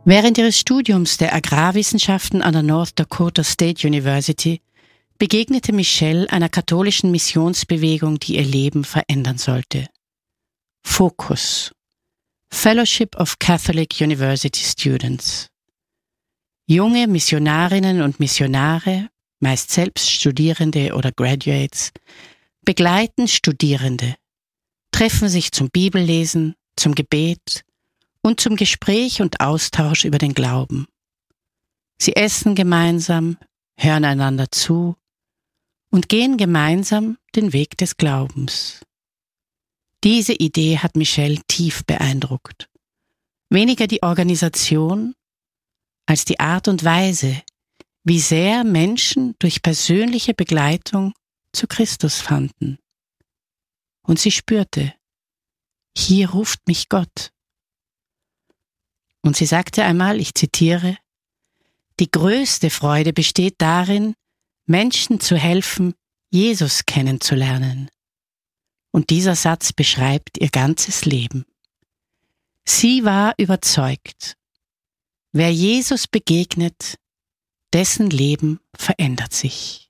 Während ihres Studiums der Agrarwissenschaften an der North Dakota State University begegnete Michelle einer katholischen Missionsbewegung, die ihr Leben verändern sollte. Focus. Fellowship of Catholic University Students. Junge Missionarinnen und Missionare, meist selbst Studierende oder Graduates, begleiten Studierende, treffen sich zum Bibellesen, zum Gebet und zum Gespräch und Austausch über den Glauben. Sie essen gemeinsam, hören einander zu und gehen gemeinsam den Weg des Glaubens. Diese Idee hat Michelle tief beeindruckt. Weniger die Organisation als die Art und Weise, wie sehr Menschen durch persönliche Begleitung zu Christus fanden. Und sie spürte, hier ruft mich Gott. Und sie sagte einmal, ich zitiere, die größte Freude besteht darin, Menschen zu helfen, Jesus kennenzulernen. Und dieser Satz beschreibt ihr ganzes Leben. Sie war überzeugt, wer Jesus begegnet, dessen Leben verändert sich.